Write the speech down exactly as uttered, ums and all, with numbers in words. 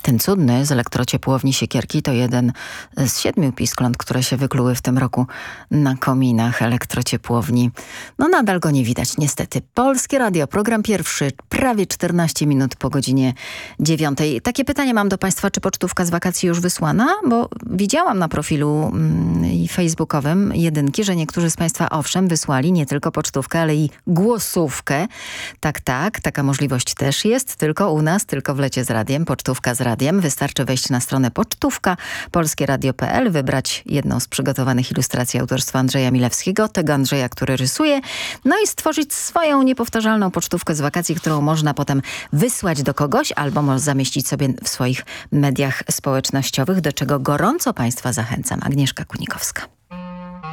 Ten cudny z elektrociepłowni Siekierki to jeden z siedmiu piskląt, które się wykluły w tym roku na kominach elektrociepłowni. No nadal go nie widać niestety. Polskie Radio, program pierwszy, prawie czternaście minut po godzinie dziewiątej. Takie pytanie mam do Państwa, czy pocztówka z wakacji już wysłana? Bo widziałam na profilu mm, facebookowym jedynki, że niektórzy z Państwa owszem wysłali nie tylko pocztówkę, ale i głosówkę. Tak, tak, taka możliwość też jest, tylko u nas, tylko w Lecie z Radiem, pocztówka z Radiem. Wystarczy wejść na stronę pocztówka polskie radio kropka p l, wybrać jedną z przygotowanych ilustracji autorstwa Andrzeja Milewskiego, tego Andrzeja, który rysuje, no i stworzyć swoją niepowtarzalną pocztówkę z wakacji, którą można potem wysłać do kogoś albo może zamieścić sobie w swoich mediach społecznościowych, do czego gorąco Państwa zachęcam. Agnieszka Kunikowska.